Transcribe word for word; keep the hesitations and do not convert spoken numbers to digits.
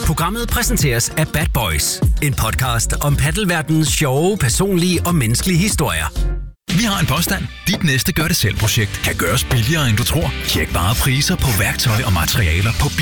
Programmet præsenteres af Bad Boys. En podcast om paddelverdenens sjove, personlige og menneskelige historier. Vi har en påstand. Dit næste gør-det-selv-projekt kan gøres billigere, end du tror. Tjek bare priser på værktøj og materialer på